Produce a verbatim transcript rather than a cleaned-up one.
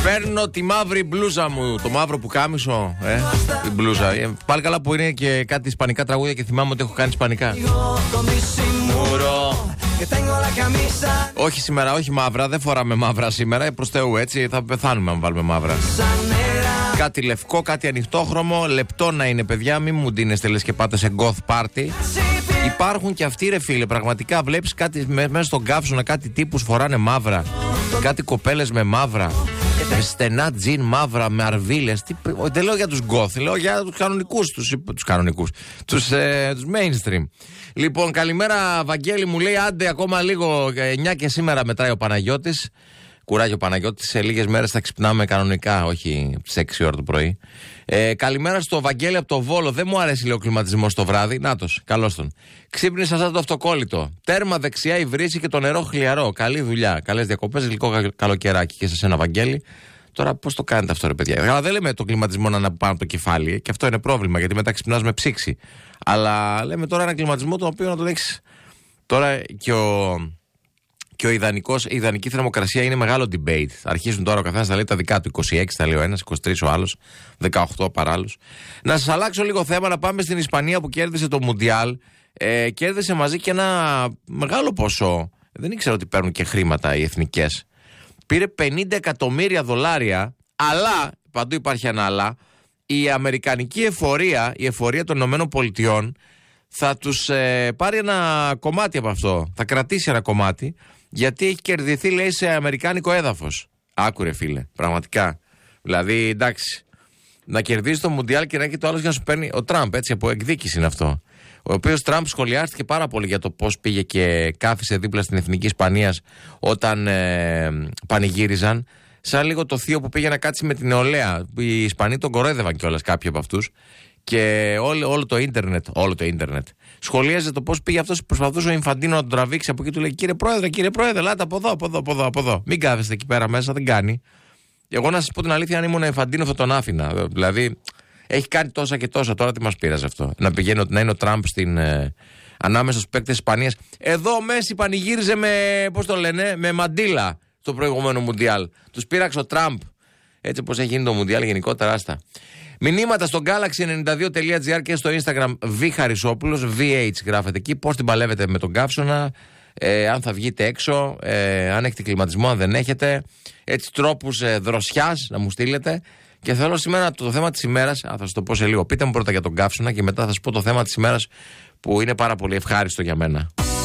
Παίρνω τη μαύρη μπλούζα μου, το μαύρο πουκάμισο, ε, την μπλούζα. Ε, πάλι καλά που είναι και κάτι ισπανικά τραγούδια και θυμάμαι ότι έχω κάνει ισπανικά. Όχι σήμερα, όχι μαύρα, δεν φοράμε μαύρα σήμερα, προς Θεού, έτσι θα πεθάνουμε αν βάλουμε μαύρα. Κάτι λευκό, κάτι ανοιχτόχρωμο, λεπτό να είναι, παιδιά, μην μου ντύνεστε λες και πάτε σε goth party. Υπάρχουν και αυτοί, ρε φίλε, πραγματικά βλέπεις κάτι μέσα στον καύσωνα, κάτι τύπους φοράνε μαύρα, κάτι κοπέλες με μαύρα, με στενά τζιν μαύρα, με αρβίλες. Τι, δεν λέω για τους goth, λέω για τους κανονικούς, τους, τους κανονικούς, τους, ε, τους mainstream. Λοιπόν, καλημέρα Βαγγέλη, μου λέει άντε ακόμα λίγο, εννιά και σήμερα μετράει ο Παναγιώτης. Κουράγιο Παναγιώτης, σε λίγες μέρες θα ξυπνάμε κανονικά, όχι στις έξι ώρα το πρωί. Ε, καλημέρα στο Βαγγέλη από το Βόλο. Δεν μου αρέσει λέει ο κλιματισμός το βράδυ. Νάτος, καλώς τον. Ξύπνησα σαν το αυτοκόλλητο. Τέρμα δεξιά η βρύση και το νερό χλιαρό. Καλή δουλειά. Καλές διακοπές, γλυκό καλοκαιράκι και σε σένα Βαγγέλη. Τώρα πώς το κάνετε αυτό, ρε παιδιά? Αλλά δεν λέμε το κλιματισμό να είναι πάνω από το κεφάλι, και αυτό είναι πρόβλημα γιατί μετά ξυπνάς με ψήξη. Αλλά λέμε τώρα ένα κλιματισμό το οποίο να το έχεις. Τώρα και ο. Και ο ιδανικός, η ιδανική θερμοκρασία είναι μεγάλο debate. Αρχίζουν τώρα ο καθένας να λέει τα δικά του. είκοσι έξι θα λέει ο ένας, είκοσι τρία ο άλλος, δεκαοκτώ παράλληλος. Να σας αλλάξω λίγο θέμα, να πάμε στην Ισπανία που κέρδισε το Μουντιάλ. Ε, κέρδισε μαζί και ένα μεγάλο ποσό. Δεν ήξερα ότι παίρνουν και χρήματα οι εθνικές. Πήρε πενήντα εκατομμύρια δολάρια, αλλά, παντού υπάρχει ένα αλλά, η αμερικανική εφορία, η εφορία των Ηνωμένων Πολιτειών, θα τους ε, πάρει ένα κομμάτι από αυτό. Θα κρατήσει ένα κομμάτι. Γιατί έχει κερδιθεί, λέει, σε αμερικάνικο έδαφος. Άκουρε, φίλε, πραγματικά. Δηλαδή, εντάξει, να κερδίσει το Μουντιάλ και να έχει το άλλο για να σου παίρνει ο Τραμπ, έτσι, από εκδίκηση είναι αυτό. Ο οποίος Τραμπ σχολιάστηκε πάρα πολύ για το πώς πήγε και κάθισε δίπλα στην Εθνική Ισπανίας όταν ε, πανηγύριζαν. Σαν λίγο το θείο που πήγε να κάτσει με την νεολαία. Οι Ισπανοί τον κορόιδευαν κιόλας κάποιοι από αυτούς. Και όλο, όλο το ίντερνετ, όλο το ίντερνετ σχολίαζε το πώς πήγε αυτός, προσπαθούσε ο Ινφαντίνο να τον τραβήξει από εκεί. Του λέει: Κύριε Πρόεδρε, κύριε Πρόεδρε, ελάτε από εδώ, από εδώ, από εδώ, από εδώ. Μην κάθεστε εκεί πέρα μέσα, δεν κάνει. Εγώ να σας πω την αλήθεια, αν ήμουν Ινφαντίνο θα τον άφηνα. Δηλαδή, έχει κάνει τόσα και τόσα. Τώρα τι μας πείραζε αυτό? Να πηγαίνει να είναι ο Τραμπ στην, ε, ανάμεσα στους παίκτες της Ισπανίας. Εδώ ο Μέση πανηγύριζε με, πώς το λένε, με μαντίλα στο προηγούμενο Μουντιάλ. Τους πείραξε ο Τραμπ. Έτσι όπως έχει γίνει το Μουντιάλ γενικότερα, άστα. Μηνύματα στο Galaxy ενενήντα δύο τελεία τζι άρ και στο Instagram V Χαρισόπουλος, βι έιτς γράφετε εκεί, πώς την παλεύετε με τον καύσωνα, ε, αν θα βγείτε έξω, ε, αν έχετε κλιματισμό, αν δεν έχετε, έτσι τρόπους ε, δροσιάς να μου στείλετε. Και θέλω σήμερα το θέμα της ημέρας, α, θα σας το πω σε λίγο, πείτε μου πρώτα για τον καύσωνα και μετά θα σας πω το θέμα της ημέρας που είναι πάρα πολύ ευχάριστο για μένα.